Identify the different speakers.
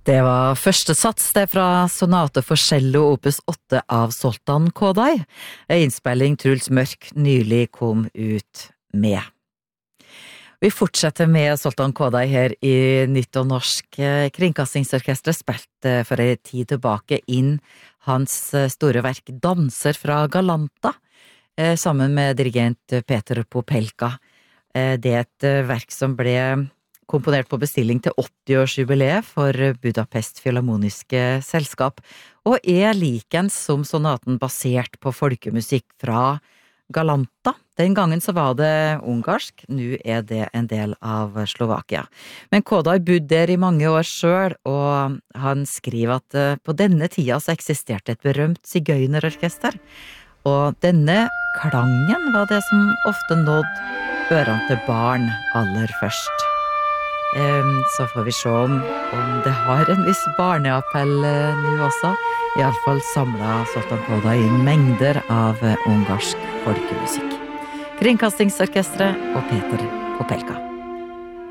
Speaker 1: Det var første sats, det fra Sonate for cello opus 8 av Zoltan Kodály, en innspilling Truls Mørk nylig kom ut med. Vi fortsetter med Zoltan Kodály her i Nytt og Norsk. Kringkastingsorkestret spilte for en tid tilbake inn hans store verk Danser fra Galanta, sammen med dirigent Peter Popelka. Det er et verk som ble komponert på bestilling til 80-årsjubileet for Budapest Filharmoniske Selskap, og er likens som sonaten basert på folkemusikk fra Galanta. Den gangen så var det ungarsk, nå er det en del av Slovakia. Men Kodály bodde der i mange år selv, og han skriver at på denne tida så eksisterte et berømt sigøynerorkester, og denne klangen var det som ofte nådde ørene til barn aller først. Så får vi se om det har en viss barneappell nå også. I alle fall samlet Zoltan Kodály inn mengder av ungarsk folkemusikk. Kringkastingsorkestret og Peter Popelka.